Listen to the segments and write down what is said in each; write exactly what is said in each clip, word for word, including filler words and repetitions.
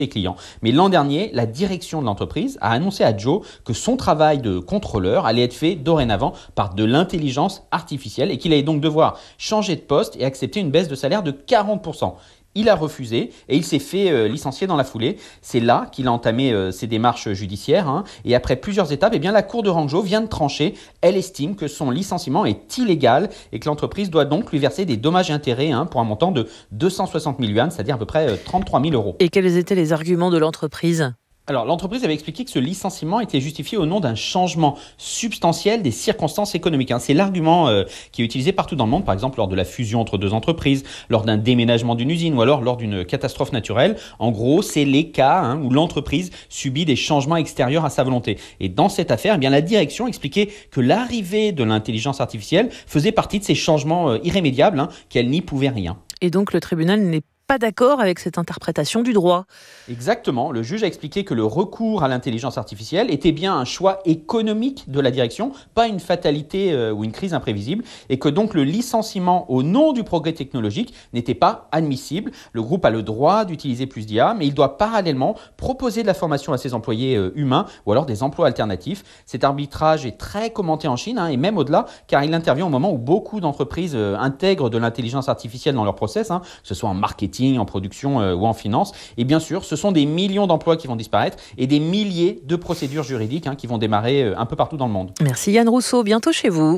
des clients. Mais l'an dernier, la direction de l'entreprise a annoncé à Joe que son travail de contrôleur allait être fait dorénavant par de l'intelligence artificielle et qu'il allait donc devoir changer de poste et accepter une baisse de salaire de quarante pour cent. Il a refusé et il s'est fait euh, licencier dans la foulée. C'est là qu'il a entamé euh, ses démarches judiciaires. Hein, et après plusieurs étapes, eh bien, la Cour de Hangzhou vient de trancher. Elle estime que son licenciement est illégal et que l'entreprise doit donc lui verser des dommages et intérêts hein, pour un montant de deux cent soixante mille yuan, c'est-à-dire à peu près euh, trente-trois mille euros. Et quels étaient les arguments de l'entreprise ? Alors, l'entreprise avait expliqué que ce licenciement était justifié au nom d'un changement substantiel des circonstances économiques. Hein. C'est l'argument euh, qui est utilisé partout dans le monde, par exemple lors de la fusion entre deux entreprises, lors d'un déménagement d'une usine ou alors lors d'une catastrophe naturelle. En gros, c'est les cas hein, où l'entreprise subit des changements extérieurs à sa volonté. Et dans cette affaire, eh bien, la direction expliquait que l'arrivée de l'intelligence artificielle faisait partie de ces changements euh, irrémédiables, hein, qu'elle n'y pouvait rien. Et donc, le tribunal n'est pas d'accord avec cette interprétation du droit. Exactement. Le juge a expliqué que le recours à l'intelligence artificielle était bien un choix économique de la direction, pas une fatalité euh, ou une crise imprévisible, et que donc le licenciement au nom du progrès technologique n'était pas admissible. Le groupe a le droit d'utiliser plus d'I A, mais il doit parallèlement proposer de la formation à ses employés euh, humains ou alors des emplois alternatifs. Cet arbitrage est très commenté en Chine hein, et même au-delà, car il intervient au moment où beaucoup d'entreprises euh, intègrent de l'intelligence artificielle dans leur process, hein, que ce soit en marketing, en production euh, ou en finance. Et bien sûr, ce sont des millions d'emplois qui vont disparaître et des milliers de procédures juridiques hein, qui vont démarrer euh, un peu partout dans le monde. Merci Yann Rousseau, bientôt chez vous.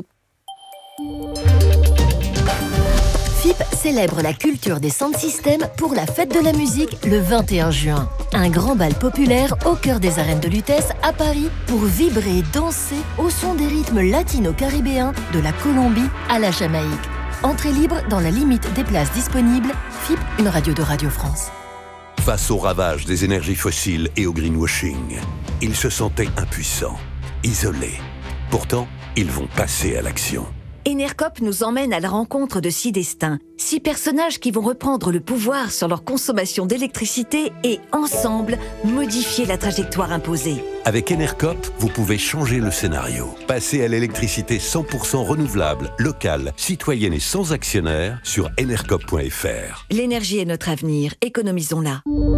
F I P célèbre la culture des sound systems pour la fête de la musique le vingt et un juin. Un grand bal populaire au cœur des arènes de Lutèce à Paris pour vibrer et danser au son des rythmes latino-caribéens de la Colombie à la Jamaïque. Entrée libre dans la limite des places disponibles. F I P, une radio de Radio France. Face au ravage des énergies fossiles et au greenwashing, ils se sentaient impuissants, isolés. Pourtant, ils vont passer à l'action. Enercop nous emmène à la rencontre de six destins, six personnages qui vont reprendre le pouvoir sur leur consommation d'électricité et, ensemble, modifier la trajectoire imposée. Avec Enercop, vous pouvez changer le scénario. Passer à l'électricité cent pour cent renouvelable, locale, citoyenne et sans actionnaire sur enercop point f r. L'énergie est notre avenir, économisons-la.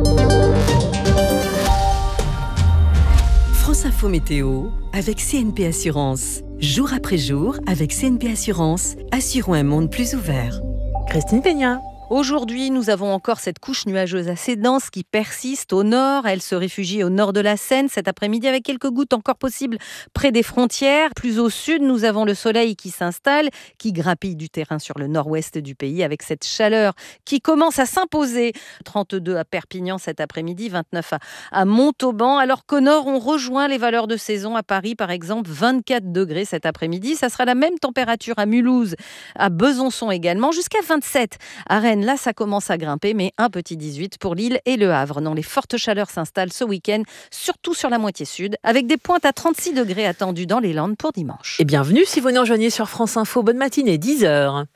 France Info Météo avec C N P Assurance. Jour après jour, avec C N P Assurance, assurons un monde plus ouvert. Christine Peña. Aujourd'hui, nous avons encore cette couche nuageuse assez dense qui persiste au nord. Elle se réfugie au nord de la Seine cet après-midi avec quelques gouttes encore possibles près des frontières. Plus au sud, nous avons le soleil qui s'installe, qui grappille du terrain sur le nord-ouest du pays avec cette chaleur qui commence à s'imposer. trente-deux à Perpignan cet après-midi, vingt-neuf à, à Montauban. Alors qu'au nord, on rejoint les valeurs de saison. À Paris, par exemple, vingt-quatre degrés cet après-midi. Ça sera la même température à Mulhouse, à Besançon également, jusqu'à vingt-sept à Rennes. Là, ça commence à grimper, mais un petit dix-huit pour Lille et Le Havre. Non, les fortes chaleurs s'installent ce week-end, surtout sur la moitié sud, avec des pointes à trente-six degrés attendues dans les Landes pour dimanche. Et bienvenue si vous nous rejoignez sur France Info. Bonne matinée, dix heures.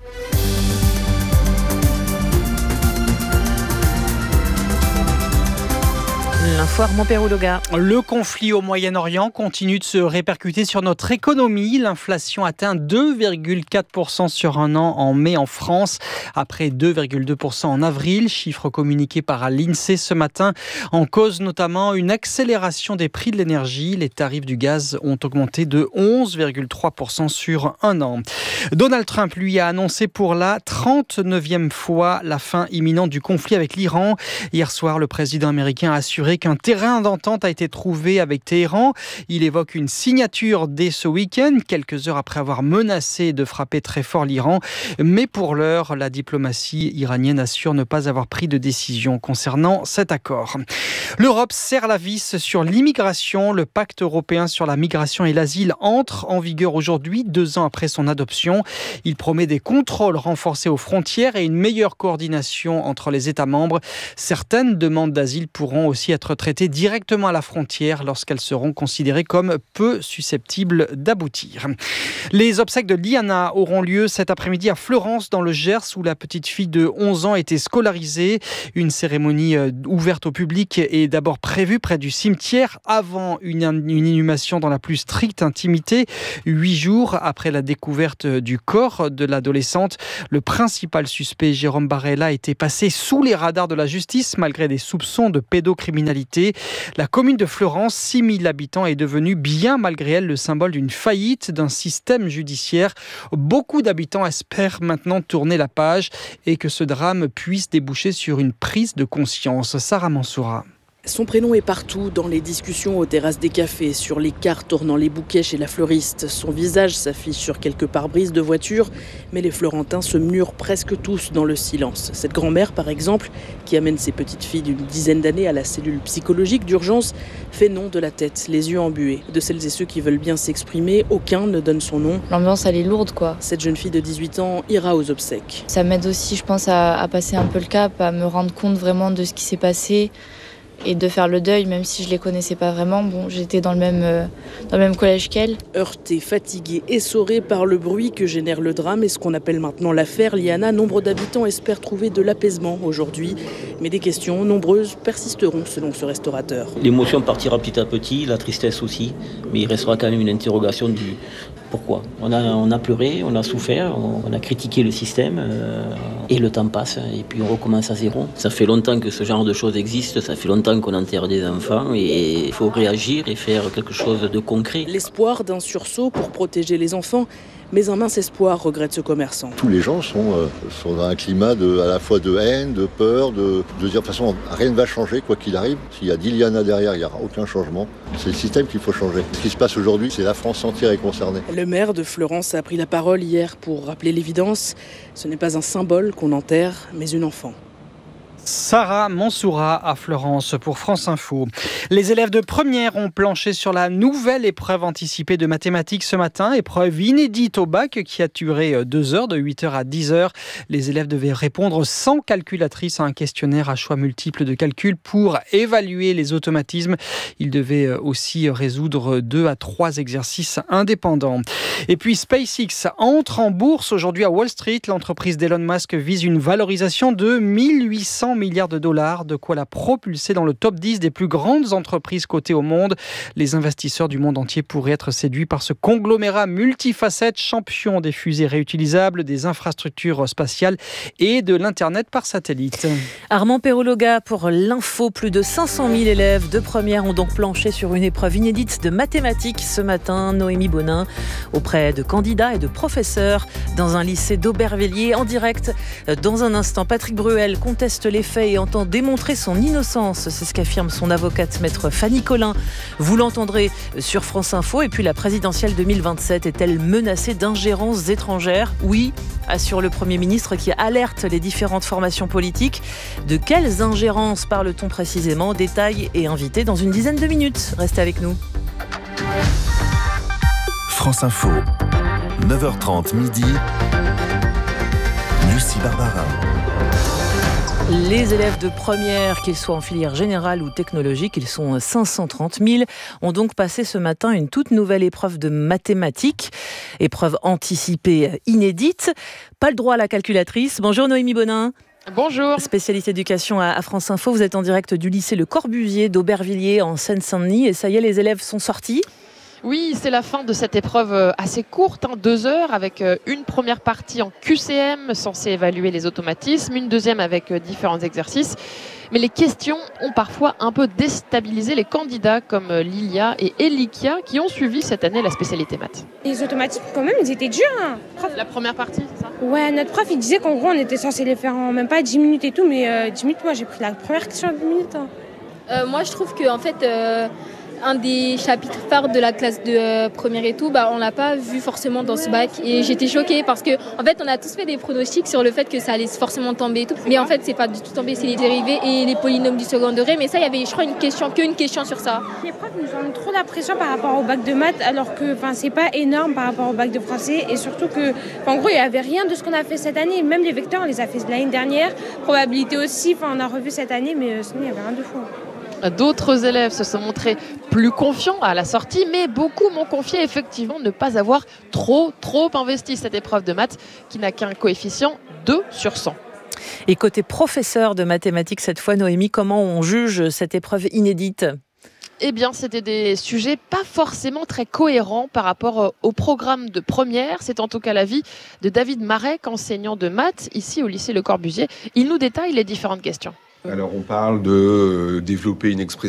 L'info Armand Perroulogha. Le conflit au Moyen-Orient continue de se répercuter sur notre économie. L'inflation atteint deux virgule quatre pour cent sur un an en mai en France, après deux virgule deux pour cent en avril, chiffre communiqué par l'INSEE ce matin. En cause notamment une accélération des prix de l'énergie. Les tarifs du gaz ont augmenté de onze virgule trois pour cent sur un an. Donald Trump, lui, a annoncé pour la trente-neuvième fois la fin imminente du conflit avec l'Iran. Hier soir, le président américain a assuré qu'un terrain d'entente a été trouvé avec Téhéran. Il évoque une signature dès ce week-end, quelques heures après avoir menacé de frapper très fort l'Iran. Mais pour l'heure, la diplomatie iranienne assure ne pas avoir pris de décision concernant cet accord. L'Europe serre la vis sur l'immigration. Le pacte européen sur la migration et l'asile entre en vigueur aujourd'hui, deux ans après son adoption. Il promet des contrôles renforcés aux frontières et une meilleure coordination entre les États membres. Certaines demandes d'asile pourront aussi être traitées directement à la frontière lorsqu'elles seront considérées comme peu susceptibles d'aboutir. Les obsèques de Liana auront lieu cet après-midi à Fleurance, dans le Gers, où la petite fille de onze ans était scolarisée. Une cérémonie ouverte au public est d'abord prévue près du cimetière avant une, une inhumation dans la plus stricte intimité. Huit jours après la découverte du corps de l'adolescente, le principal suspect, Jérôme Barella, a été passé sous les radars de la justice malgré des soupçons de pédocriminalité. La commune de Fleurance, six mille habitants, est devenue bien malgré elle le symbole d'une faillite d'un système judiciaire. Beaucoup d'habitants espèrent maintenant tourner la page et que ce drame puisse déboucher sur une prise de conscience. Sarah Mansoura. Son prénom est partout, dans les discussions aux terrasses des cafés, sur les cartes ornant les bouquets chez la fleuriste. Son visage s'affiche sur quelques pare-brises de voitures, mais les Florentins se murent presque tous dans le silence. Cette grand-mère, par exemple, qui amène ses petites filles d'une dizaine d'années à la cellule psychologique d'urgence, fait non de la tête, les yeux embués. De celles et ceux qui veulent bien s'exprimer, aucun ne donne son nom. L'ambiance, elle est lourde, quoi. Cette jeune fille de dix-huit ans ira aux obsèques. Ça m'aide aussi, je pense, à, à passer un peu le cap, à me rendre compte vraiment de ce qui s'est passé, et de faire le deuil, même si je les connaissais pas vraiment. Bon, j'étais dans le même, euh, dans le même collège qu'elle. Heurtée, fatiguée, essorée par le bruit que génère le drame et ce qu'on appelle maintenant l'affaire Liana, nombre d'habitants espèrent trouver de l'apaisement aujourd'hui. Mais des questions nombreuses persisteront selon ce restaurateur. L'émotion partira petit à petit, la tristesse aussi, mais il restera quand même une interrogation du pourquoi. On a, on a pleuré, on a souffert, on, on a critiqué le système euh, et le temps passe et puis on recommence à zéro. Ça fait longtemps que ce genre de choses existe, ça fait longtemps qu'on enterre des enfants et il faut réagir et faire quelque chose de concret. L'espoir d'un sursaut pour protéger les enfants, mais un mince espoir, regrette ce commerçant. Tous les gens sont, euh, sont dans un climat de, à la fois de haine, de peur, de, de dire de toute façon rien ne va changer quoi qu'il arrive. S'il y a dix Liana derrière, il n'y aura aucun changement. C'est le système qu'il faut changer. Ce qui se passe aujourd'hui, c'est la France entière est concernée. Le maire de Fleurance a pris la parole hier pour rappeler l'évidence. Ce n'est pas un symbole qu'on enterre, mais une enfant. Sarah Mansoura à Fleurance pour France Info. Les élèves de première ont planché sur la nouvelle épreuve anticipée de mathématiques ce matin, épreuve inédite au bac qui a duré deux heures, de huit heures à dix heures. Les élèves devaient répondre sans calculatrice à un questionnaire à choix multiples de calcul pour évaluer les automatismes. Ils devaient aussi résoudre deux à trois exercices indépendants. Et puis SpaceX entre en bourse aujourd'hui à Wall Street. L'entreprise d'Elon Musk vise une valorisation de mille huit cents milliards de dollars, de quoi la propulser dans le top dix des plus grandes entreprises cotées au monde. Les investisseurs du monde entier pourraient être séduits par ce conglomérat multifacette, champion des fusées réutilisables, des infrastructures spatiales et de l'Internet par satellite. Armand Perrologa pour l'info. Plus de cinq cent mille élèves de première ont donc planché sur une épreuve inédite de mathématiques ce matin. Noémie Bonin, auprès de candidats et de professeurs dans un lycée d'Aubervilliers en direct. Dans un instant, Patrick Bruel conteste les faits et entend démontrer son innocence. C'est ce qu'affirme son avocate, maître Fanny Collin. Vous l'entendrez sur France Info. Et puis la présidentielle deux mille vingt-sept est-elle menacée d'ingérences étrangères ? Oui, assure le Premier ministre qui alerte les différentes formations politiques. De quelles ingérences parle-t-on précisément ? Détails et invités dans une dizaine de minutes. Restez avec nous. France Info, neuf heures trente midi, Lucie Barbarin. Les élèves de première, qu'ils soient en filière générale ou technologique, ils sont cinq cent trente mille, ont donc passé ce matin une toute nouvelle épreuve de mathématiques, épreuve anticipée inédite. Pas le droit à la calculatrice. Bonjour Noémie Bonin. Bonjour. Spécialiste éducation à France Info, vous êtes en direct du lycée Le Corbusier d'Aubervilliers en Seine-Saint-Denis et ça y est, les élèves sont sortis ? Oui, c'est la fin de cette épreuve assez courte, hein, deux heures, avec une première partie en Q C M, censée évaluer les automatismes, une deuxième avec différents exercices. Mais les questions ont parfois un peu déstabilisé les candidats comme Lilia et Elikia qui ont suivi cette année la spécialité maths. Les automatismes, quand même, ils étaient durs. Hein. La première partie, c'est ça ? Ouais, notre prof, il disait qu'en gros, on était censé les faire en même pas dix minutes et tout, mais euh, dix minutes, moi, j'ai pris la première question en dix minutes. Hein. Euh, moi, je trouve que, en fait... Euh... Un des chapitres phares de la classe de euh, première et tout, bah, on l'a pas vu forcément dans ce bac. Et j'étais choquée parce que, en fait, on a tous fait des pronostics sur le fait que ça allait forcément tomber et tout. Mais en fait, c'est pas du tout tombé, c'est les dérivés et les polynômes du second degré. Mais ça, il y avait, je crois, une question, qu'une question sur ça. Les profs nous ont mis trop la pression par rapport au bac de maths, alors que, enfin, c'est pas énorme par rapport au bac de français. Et surtout que, en gros, il y avait rien de ce qu'on a fait cette année. Même les vecteurs, on les a fait l'année dernière. Probabilité aussi, enfin, on a revu cette année, mais sinon, il y avait rien de fou. D'autres élèves se sont montrés plus confiants à la sortie, mais beaucoup m'ont confié effectivement ne pas avoir trop, trop investi cette épreuve de maths qui n'a qu'un coefficient deux sur cent. Et côté professeur de mathématiques, cette fois, Noémie, comment on juge cette épreuve inédite ? Eh bien, c'était des sujets pas forcément très cohérents par rapport au programme de première. C'est en tout cas l'avis de David Marek, enseignant de maths ici au lycée Le Corbusier. Il nous détaille les différentes questions. Alors on parle de développer une expression